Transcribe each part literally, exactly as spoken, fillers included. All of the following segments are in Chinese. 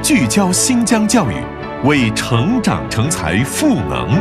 聚焦新疆教育，为成长成才赋能。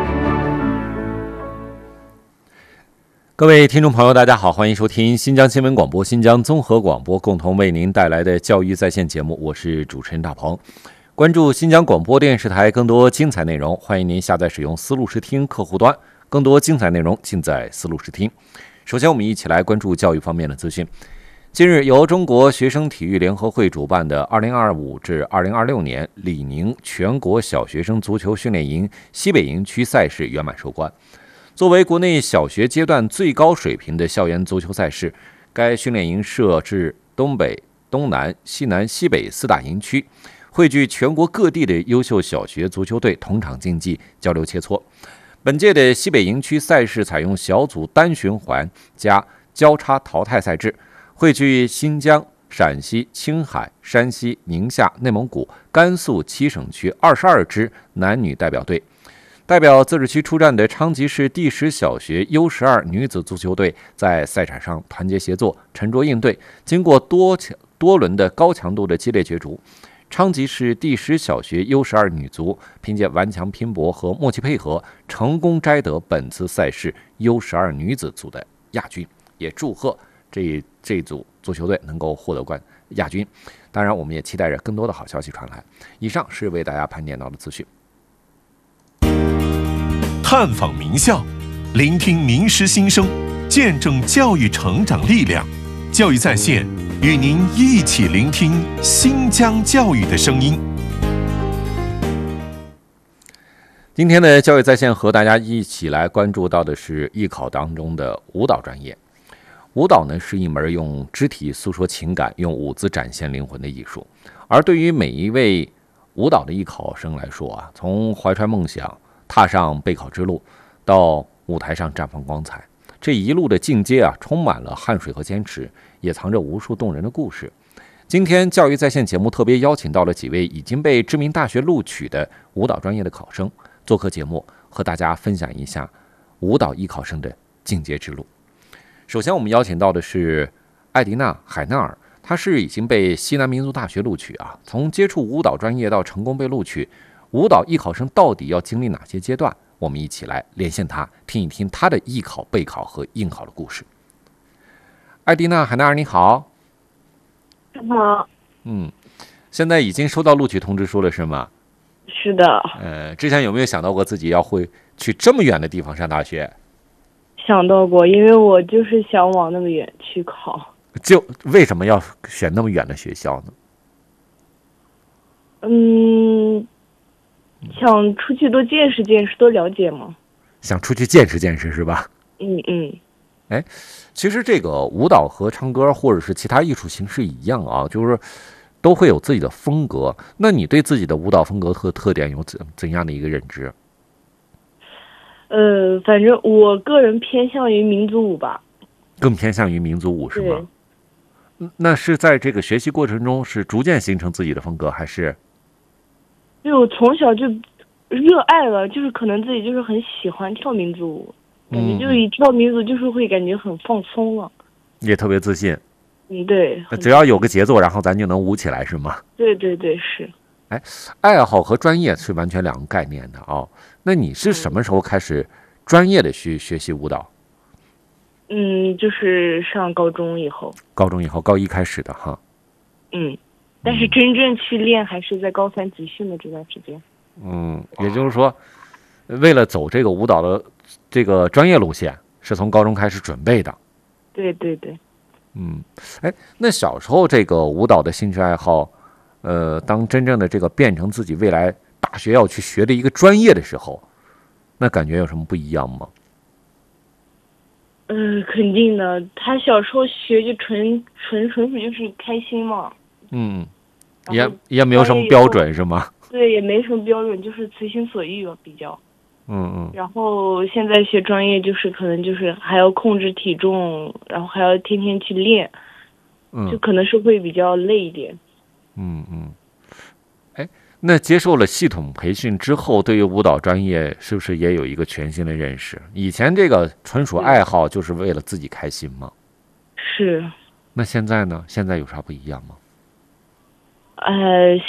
各位听众朋友，大家好，欢迎收听新疆新闻广播、新疆综合广播共同为您带来的教育在线节目，我是主持人大鹏。关注新疆广播电视台更多精彩内容，欢迎您下载使用思路视听客户端，更多精彩内容尽在思路视听。首先，我们一起来关注教育方面的资讯。近日，由中国学生体育联合会主办的二零二五至二零二六年李宁全国小学生足球训练营西北营区赛事圆满收官。作为国内小学阶段最高水平的校园足球赛事，该训练营设置东北、东南、西南、西北四大营区，汇聚全国各地的优秀小学足球队同场竞技、交流切磋。本届的西北营区赛事采用小组单循环加交叉淘汰赛制，汇聚新疆、陕西、青海、山西、宁夏、内蒙古、甘肃七省区二十二支男女代表队。代表自治区出战的昌吉市第十小学 U 十二 女子足球队在赛场上团结协作、沉着应对，经过多多轮的高强度的激烈角逐，昌吉市第十小学 U 十二 女足凭借顽强拼搏和默契配合，成功摘得本次赛事 U 十二 女子组的亚军。也祝贺这这组足球队能够获得冠亚军。当然，我们也期待着更多的好消息传来。以上是为大家盘点到的资讯。 探访名校，聆听名师心声，见证教育成长力量。教育在线，与您一起聆听新疆教育的声音。 今天的教育在线和大家一起来关注到的是艺考当中的舞蹈专业。舞蹈呢是一门用肢体诉说情感、用舞姿展现灵魂的艺术。而对于每一位舞蹈的艺考生来说啊，从怀揣梦想踏上备考之路，到舞台上绽放光彩，这一路的进阶啊，充满了汗水和坚持，也藏着无数动人的故事。今天教育在线节目特别邀请到了几位已经被知名大学录取的舞蹈专业的考生做客节目，和大家分享一下舞蹈艺考生的进阶之路。首先我们邀请到的是艾迪娜·海纳尔，她是已经被西南民族大学录取啊。从接触舞蹈专业到成功被录取，舞蹈艺考生到底要经历哪些阶段？我们一起来连线他，听一听他的艺考、备考和应考的故事。艾迪娜·海纳尔，你好。 好。 嗯，现在已经收到录取通知书了，是吗？ 是的。 呃，之前有没有想到过自己要会去这么远的地方上大学？ 想到过，因为我就是想往那么远去考。 就为什么要选那么远的学校呢？ 嗯。想出去多见识见识，多了解嘛。 想出去见识见识是吧？ 嗯嗯。 哎，其实这个舞蹈和唱歌或者是其他艺术形式一样啊，就是都会有自己的风格。那你对自己的舞蹈风格和特点有怎怎样的一个认知？ 呃，反正我个人偏向于民族舞吧。 更偏向于民族舞是吗？那是在这个学习过程中是逐渐形成自己的风格，还是？ 因为我从小就热爱了，就是可能自己就是很喜欢跳民族舞，感觉就是一跳民族就是会感觉很放松了， 也特别自信。 嗯，对。 只要有个节奏，然后咱就能舞起来，是吗？ 对对对，是。 哎，爱好和专业是完全两个概念的哦。那你是什么时候开始专业的去学习舞蹈？ 嗯，就是上高中以后。 高中以后，高一开始的哈。 嗯。但是真正去练还是在高三集训的这段时间。 嗯，也就是说，为了走这个舞蹈的这个专业路线，是从高中开始准备的。 对对对。 嗯，哎，那小时候这个舞蹈的兴趣爱好，呃，当真正的这个变成自己未来大学要去学的一个专业的时候，那感觉有什么不一样吗？ 嗯、呃，肯定的。他小时候学就纯纯纯属就是开心嘛。 嗯，也也没有什么标准是吗？ 对，也没什么标准，就是随心所欲吧，比较。 嗯嗯。 然后现在学专业，就是可能就是还要控制体重，然后还要天天去练， 嗯， 就可能是会比较累一点。 嗯嗯。哎，那接受了系统培训之后，对于舞蹈专业是不是也有一个全新的认识？以前这个纯属爱好，就是为了自己开心吗？ 是。 那现在呢？现在有啥不一样吗？ 呃。